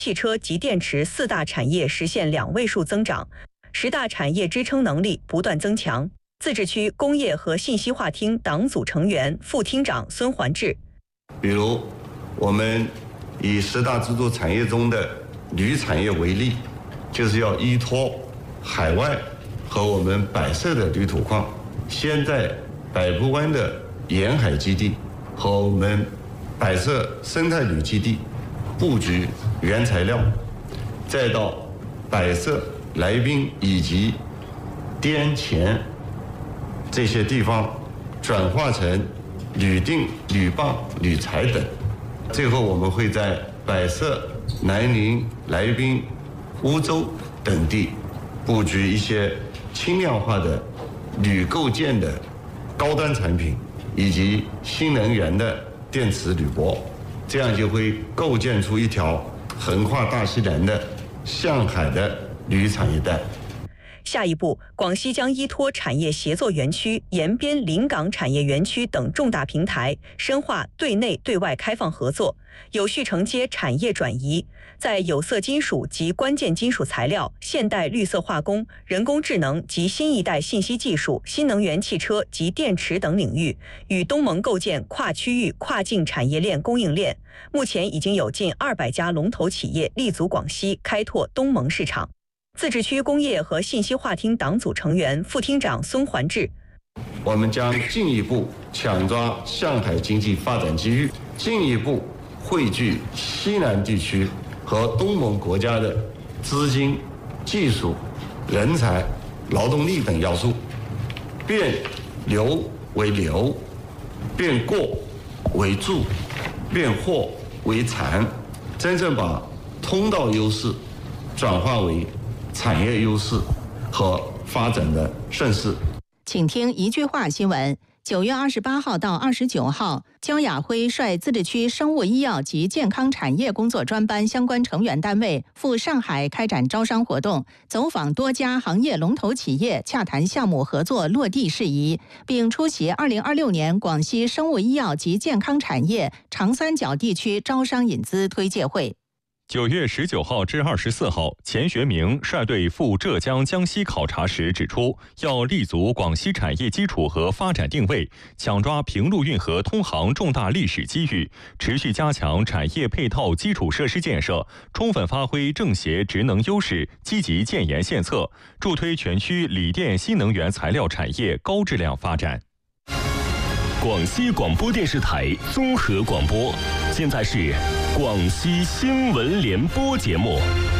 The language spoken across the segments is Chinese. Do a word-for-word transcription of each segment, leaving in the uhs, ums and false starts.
汽车及电池四大产业实现两位数增长，十大产业支撑能力不断增强。自治区工业和信息化厅党组成员、副厅长孙环志， 比如我们以十大支柱产业中的铝产业为例，就是要依托海外和我们百色的铝土矿，先在百步湾的沿海基地和我们百色生态铝基地布局原材料，再到百色、来宾以及滇黔这些地方转化成铝锭、铝棒、铝材等。最后我们会在百色、南宁、来宾、乌州等地布局一些轻量化的铝构件的高端产品，以及新能源的电池铝箔，这样就会构建出一条横跨大西南的向海的铝产业带。 下一步，广西将依托产业协作园区、延边临港产业园区等重大平台，深化对内对外开放合作，有序承接产业转移，在有色金属及关键金属材料、现代绿色化工、人工智能及新一代信息技术、新能源汽车及电池等领域，与东盟构建跨区域、跨境产业链供应链。目前已经有近二百家龙头企业立足广西，开拓东盟市场。自治区工业和信息化厅党组成员、副厅长孙环志， 我们将进一步抢抓向海经济发展机遇，进一步汇聚西南地区和东盟国家的资金、技术、人才、劳动力等要素，变流为流，变过为注，变货为产，真正把通道优势转化为产业优势和发展的盛世。 请听一句话新闻。九月二十八号到二十九号，焦雅辉率自治区生物医药及健康产业工作专班相关成员单位赴上海开展招商活动，走访多家行业龙头企业，洽谈项目合作落地事宜，并出席二零二六年广西生物医药及健康产业长三角地区招商引资推介会。 九月十九号至二十四号，钱学明率队赴浙江、江西考察时指出，要立足广西产业基础和发展定位，抢抓平陆运河通航重大历史机遇，持续加强产业配套基础设施建设，充分发挥政协职能优势，积极建言献策，助推全区锂电新能源材料产业高质量发展。 广西广播电视台综合广播，现在是广西新闻联播节目。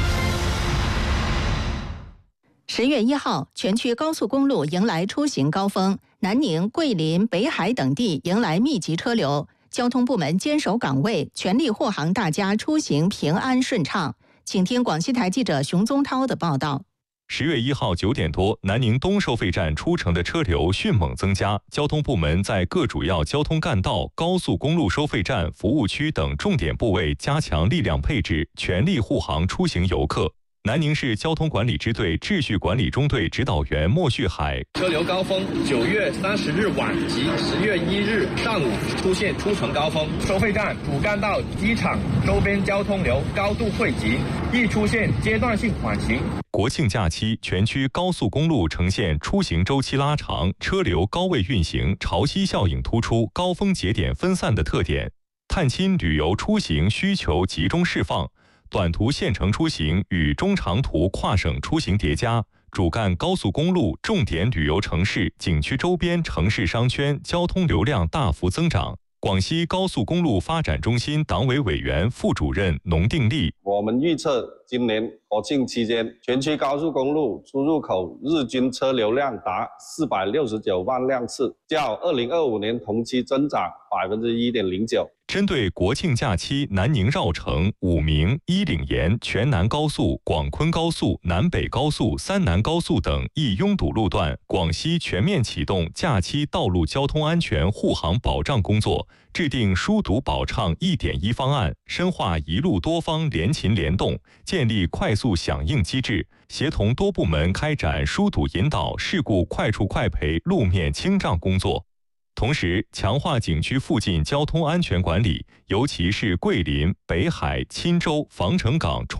十月一号，全区高速公路迎来出行高峰，南宁、桂林、北海等地迎来密集车流，交通部门坚守岗位，全力护航大家出行平安顺畅。请听广西台记者熊宗涛的报道。 十月一号九点多，南宁东收费站出城的车流迅猛增加，交通部门在各主要交通干道、高速公路收费站、服务区等重点部位加强力量配置，全力护航出行游客。南宁市交通管理支队秩序管理中队指导员莫旭海： 车流高峰九月三十日晚及十月一日上午出现出城高峰，收费站、主干道、机场周边交通流高度汇集，易出现阶段性缓行。 国庆假期，全区高速公路呈现出行周期拉长、车流高位运行、潮汐效应突出、高峰节点分散的特点，探亲旅游出行需求集中释放。短途县城出行与中长途跨省出行叠加，主干高速公路、重点旅游城市、景区周边城市商圈交通流量大幅增长。广西高速公路发展中心党委委员、副主任农定利： 我们预测今年国庆期间，全区高速公路出入口日均车流量达四百六十九万辆次，较二零二五年同期增长百分之一点零九。 针对国庆假期南宁绕城、武鸣、伊岭沿、全南高速、广昆高速、南北高速、三南高速等易拥堵路段，广西全面启动假期道路交通安全护航保障工作，制定疏堵保畅一点一方案，深化一路多方联勤联动，建立快速响应机制，协同多部门开展疏堵引导、事故快触快赔路面清障工作。 同时强化景区附近交通安全管理，尤其是桂林、北海、钦州、防城港、